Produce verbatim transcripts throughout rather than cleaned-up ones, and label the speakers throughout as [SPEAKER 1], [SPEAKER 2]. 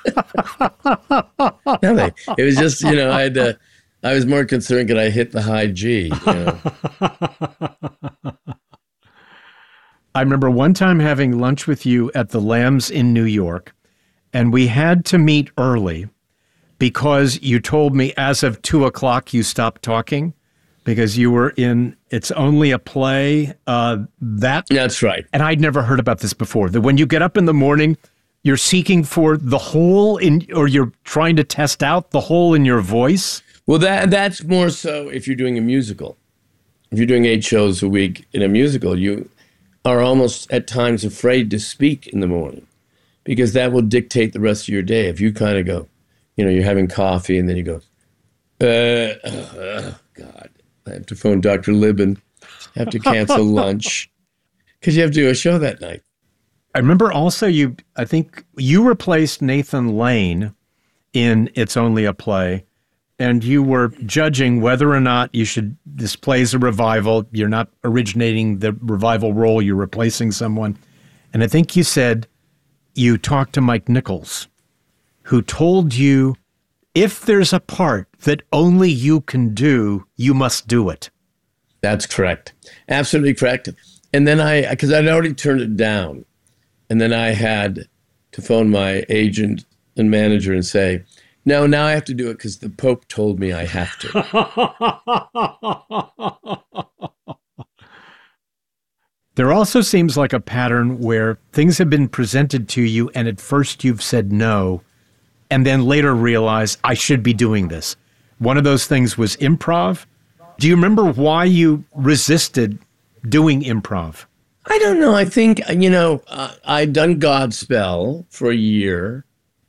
[SPEAKER 1] Nothing. It was just, you know, I had to, I was more concerned could I hit the high G, you know.
[SPEAKER 2] I remember one time having lunch with you at the Lambs in New York, and we had to meet early because you told me as of two o'clock you stopped talking because you were in It's Only a Play. Uh, that
[SPEAKER 1] That's right.
[SPEAKER 2] And I'd never heard about this before. That when you get up in the morning, you're seeking for the hole in, or you're trying to test out the hole in your voice.
[SPEAKER 1] Well, that that's more so if you're doing a musical. If you're doing eight shows a week in a musical, you are almost at times afraid to speak in the morning because that will dictate the rest of your day. If you kind of go, you know, you're having coffee and then you go, uh, oh, God, I have to phone Doctor Libin, I have to cancel lunch because you have to do a show that night.
[SPEAKER 2] I remember also you, I think you replaced Nathan Lane in It's Only a Play, and you were judging whether or not you should, this play's a revival. You're not originating the revival role, you're replacing someone. And I think you said you talked to Mike Nichols, who told you, if there's a part that only you can do, you must do it.
[SPEAKER 1] That's correct. Absolutely correct. And then I, because I'd already turned it down, and then I had to phone my agent and manager and say, no, now I have to do it because the Pope told me I have to.
[SPEAKER 2] There also seems like a pattern where things have been presented to you and at first you've said no, and then later realize I should be doing this. One of those things was improv. Do you remember why you resisted doing improv?
[SPEAKER 1] I don't know. I think, you know, uh, I'd done Godspell for a year.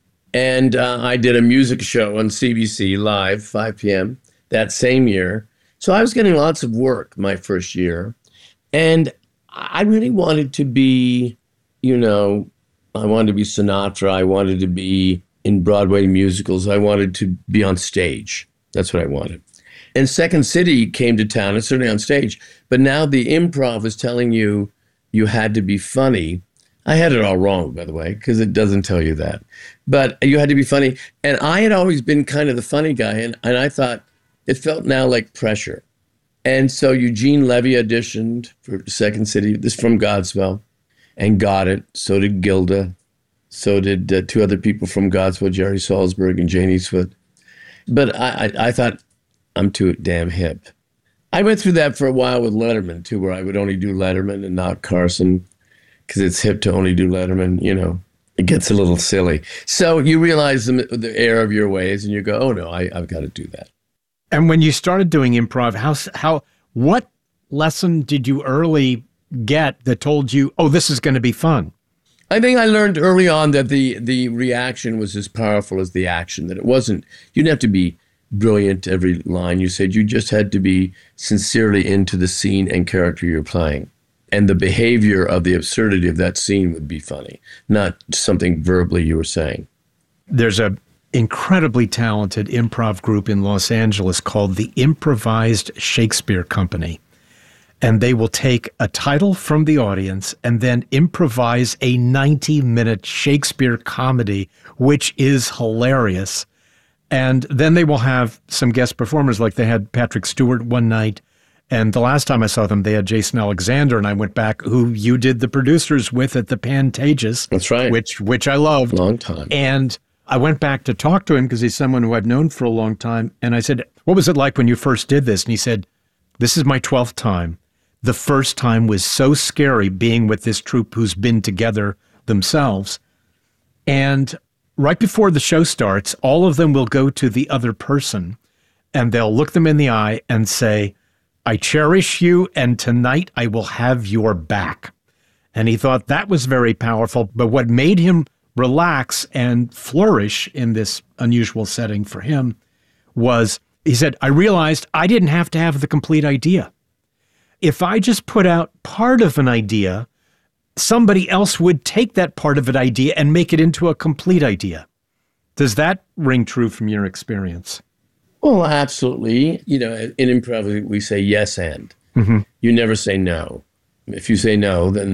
[SPEAKER 1] And uh, I did a music show on C B C Live, five p.m. that same year. So I was getting lots of work my first year. And I really wanted to be, you know, I wanted to be Sinatra. I wanted to be in Broadway musicals. I wanted to be on stage. That's what I wanted. And Second City came to town, and certainly on stage. But now the improv is telling you you had to be funny. I had it all wrong, by the way, because it doesn't tell you that. But you had to be funny. And I had always been kind of the funny guy. And, and I thought it felt now like pressure. And so Eugene Levy auditioned for Second City, this from Godspell, and got it. So did Gilda. So did uh, two other people from Godspell, Jerry Salzberg and Jane Eastwood. But I, I, I thought, I'm too damn hip. I went through that for a while with Letterman, too, where I would only do Letterman and not Carson, because it's hip to only do Letterman, you know. It gets a little silly. So you realize the, the error of your ways, and you go, oh, no, I, I've got to do that.
[SPEAKER 2] And when you started doing improv, how, how, what lesson did you early get that told you, oh, this is going to be fun?
[SPEAKER 1] I think I learned early on that the, the reaction was as powerful as the action, that it wasn't, you didn't have to be brilliant every line you said. You just had to be sincerely into the scene and character you're playing. And the behavior of the absurdity of that scene would be funny, not something verbally you were saying.
[SPEAKER 2] There's a incredibly talented improv group in Los Angeles called the Improvised Shakespeare Company. And they will take a title from the audience and then improvise a ninety-minute Shakespeare comedy, which is hilarious. And then they will have some guest performers, like they had Patrick Stewart one night. And the last time I saw them, they had Jason Alexander, and I went back, who you did the producers with at the Pantages.
[SPEAKER 1] That's right.
[SPEAKER 2] Which which I loved.
[SPEAKER 1] Long time.
[SPEAKER 2] And I went back to talk to him because he's someone who I'd known for a long time. And I said, what was it like when you first did this? And he said, this is my twelfth time. The first time was so scary being with this troupe who's been together themselves. And right before the show starts, all of them will go to the other person and they'll look them in the eye and say, I cherish you, and tonight I will have your back. And he thought that was very powerful. But what made him relax and flourish in this unusual setting for him was, he said, I realized I didn't have to have the complete idea. If I just put out part of an idea, somebody else would take that part of an idea and make it into a complete idea. Does that ring true from your experience?
[SPEAKER 1] Well, absolutely. You know, in improv, we say yes and. Mm-hmm. You never say no. If you say no, then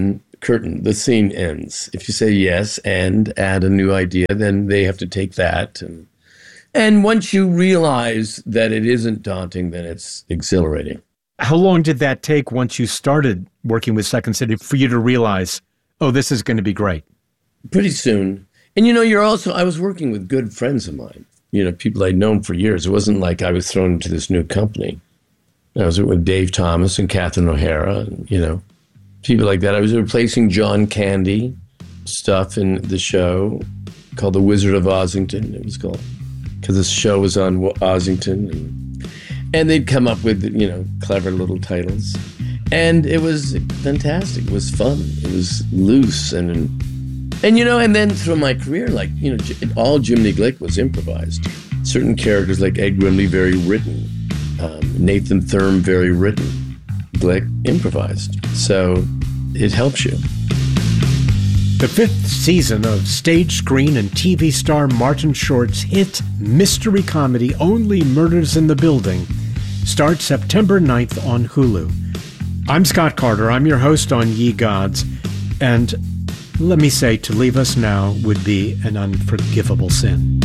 [SPEAKER 1] curtain, the scene ends. If you say yes and add a new idea, then they have to take that. And, and once you realize that it isn't daunting, then it's exhilarating.
[SPEAKER 2] How long did that take once you started working with Second City for you to realize, oh, this is going to be great?
[SPEAKER 1] Pretty soon. And, you know, you're also, I was working with good friends of mine, you know, people I'd known for years. It wasn't like I was thrown into this new company. I was with Dave Thomas and Catherine O'Hara, and, you know, people like that. I was replacing John Candy stuff in the show called The Wizard of Ossington, it was called, because this show was on Ossington. And, and they'd come up with, you know, clever little titles. And it was fantastic. It was fun. It was loose. And, and you know, and then through my career, like, you know, all Jiminy Glick was improvised. Certain characters like Ed Grimley, very written. Um, Nathan Thurm, very written. Glick improvised. So it helps you.
[SPEAKER 2] The fifth season of stage, screen, and T V star Martin Short's hit mystery comedy Only Murders in the Building starts September ninth on Hulu. I'm Scott Carter. I'm your host on Ye Gods. And let me say, to leave us now would be an unforgivable sin.